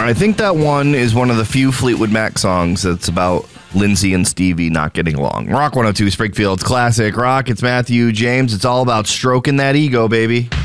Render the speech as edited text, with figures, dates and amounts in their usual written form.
I think that one is one of the few Fleetwood Mac songs that's about Lindsay and Stevie not getting along. Rock 102, Springfield's Classic Rock. It's Matthew James. It's all about stroking that ego, baby.